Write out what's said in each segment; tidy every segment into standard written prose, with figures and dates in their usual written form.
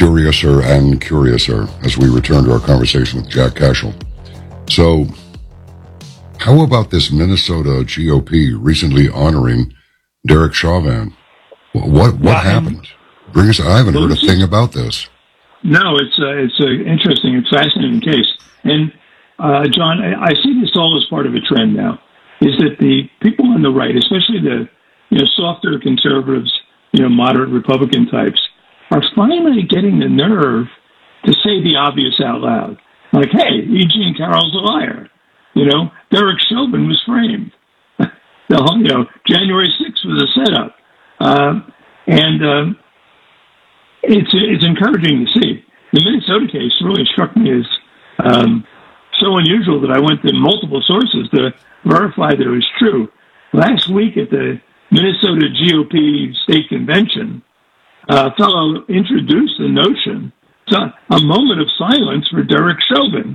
curiouser and curiouser as we return to our conversation with Jack Cashel. So, how about this Minnesota GOP recently honoring Derek Chauvin? What happened? Bring us. I haven't heard a thing about this. No, it's interesting. It's a fascinating case. And John, I see this all as part of a trend now. Is that the people on the right, especially the softer conservatives, moderate Republican types, are finally getting the nerve to say the obvious out loud. Like, hey, Eugene Carroll's a liar. Derek Chauvin was framed. January 6th was a setup. And it's encouraging to see. The Minnesota case really struck me as so unusual that I went to multiple sources to verify that it was true. Last week at the Minnesota GOP state convention, a fellow introduced the notion, a moment of silence for Derek Chauvin,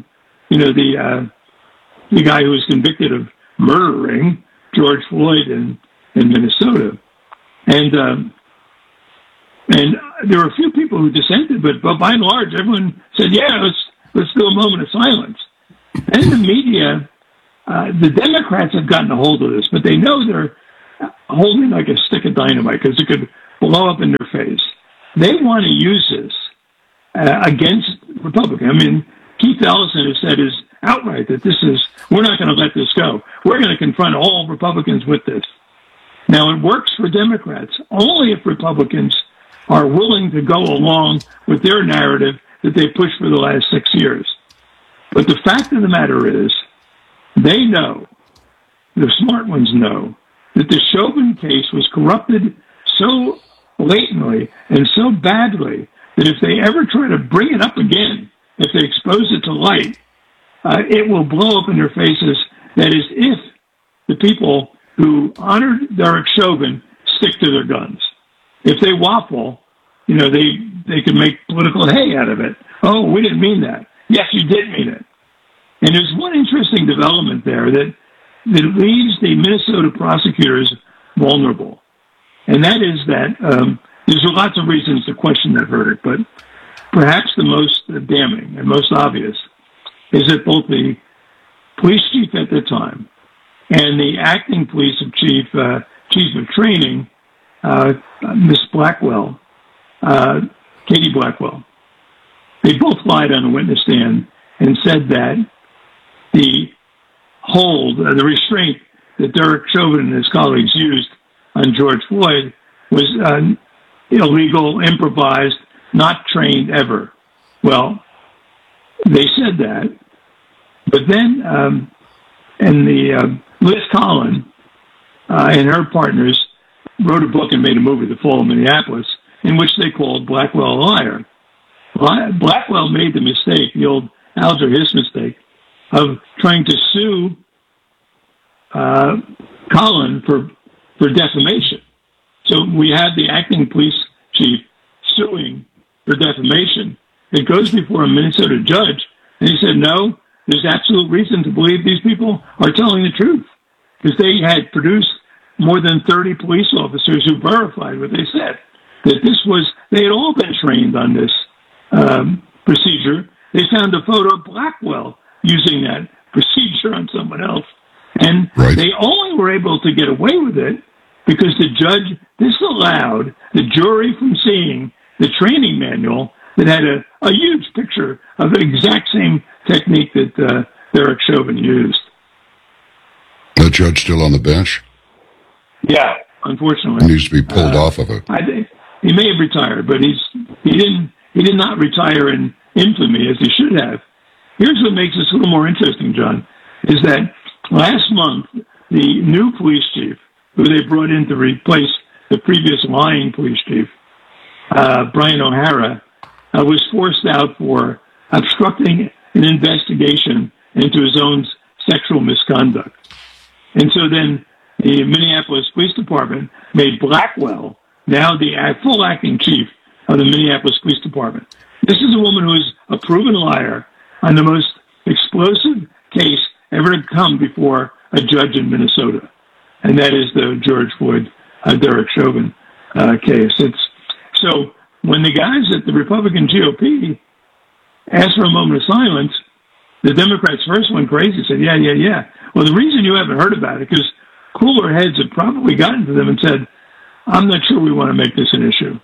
the guy who was convicted of murdering George Floyd in Minnesota. And there were a few people who dissented, but by and large, everyone said, yeah, let's do a moment of silence. And the media, the Democrats have gotten a hold of this, but they know they're holding like a stick of dynamite because it could blow up in their face. They want to use this against Republicans. I mean, Keith Ellison has said outright that we're not going to let this go. We're going to confront all Republicans with this. Now, it works for Democrats only if Republicans are willing to go along with their narrative that they pushed for the last 6 years. But the fact of the matter is, they know, the smart ones know, that the Chauvin case was corrupted so blatantly and so badly that if they ever try to bring it up again, if they expose it to light, it will blow up in their faces. That is, if the people who honored Derek Chauvin stick to their guns. If they waffle, they can make political hay out of it. Oh, we didn't mean that. Yes, you did mean it. And there's one interesting development there that leaves the Minnesota prosecutors vulnerable. And that is that there's lots of reasons to question that verdict, but perhaps the most damning and most obvious is that both the police chief at the time and the acting police chief of training, Miss Blackwell, Katie Blackwell, they both lied on the witness stand and said that the hold, the restraint that Derek Chauvin and his colleagues used on George Floyd was illegal, improvised, not trained ever. Well, they said that, but then Liz Collin and her partners wrote a book and made a movie, The Fall of Minneapolis, in which they called Blackwell a liar. Blackwell made the mistake, the old Alger Hiss mistake, of trying to sue Collin for defamation. So we have the acting police chief suing for defamation. It goes before a Minnesota judge, and he said, no, there's absolute reason to believe these people are telling the truth, because they had produced more than 30 police officers who verified what they said, that they had all been trained on this procedure. They found a photo of Blackwell using that procedure on someone else. And They only were able to get away with it because the judge disallowed the jury from seeing the training manual that had a huge picture of the exact same technique that Derek Chauvin used. The judge still on the bench? Yeah, unfortunately. He needs to be pulled off of it. I think he may have retired, but he did not retire in infamy as he should have. Here's what makes this a little more interesting, John, is that last month, the new police chief, who they brought in to replace the previous lying police chief, Brian O'Hara, was forced out for obstructing an investigation into his own sexual misconduct. And so then the Minneapolis Police Department made Blackwell now the full acting chief of the Minneapolis Police Department. This is a woman who is a proven liar on the most explosive case ever to come before a judge in Minnesota, and that is the George Floyd, Derek Chauvin case. So when the guys at the Republican GOP asked for a moment of silence, the Democrats first went crazy, said, yeah. Well, the reason you haven't heard about it, because cooler heads have probably gotten to them and said, I'm not sure we want to make this an issue.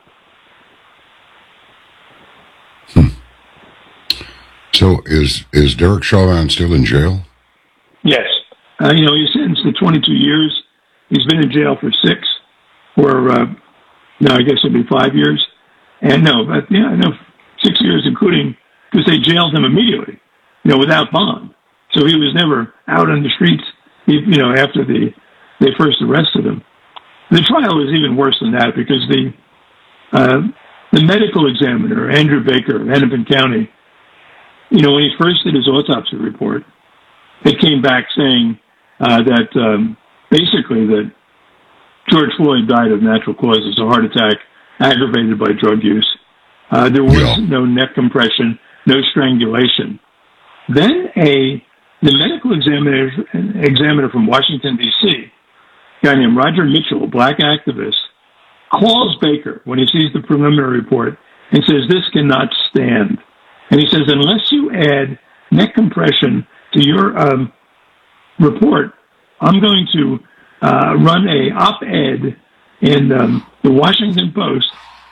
So is Derek Chauvin still in jail? Yes. He's sentenced to 22 years. He's been in jail for 6, or no, I guess it'll be 5 years. And 6 years, including, because they jailed him immediately, without bond. So he was never out on the streets, after they first arrested him. The trial was even worse than that because the medical examiner, Andrew Baker of Hennepin County, when he first did his autopsy report, it came back saying that basically that George Floyd died of natural causes, a heart attack aggravated by drug use. There was no neck compression, no strangulation. Then the medical examiner from Washington, D.C., a guy named Roger Mitchell, a black activist, calls Baker when he sees the preliminary report and says, this cannot stand. And he says, unless you add neck compression to your report, I'm going to run a op-ed in the Washington Post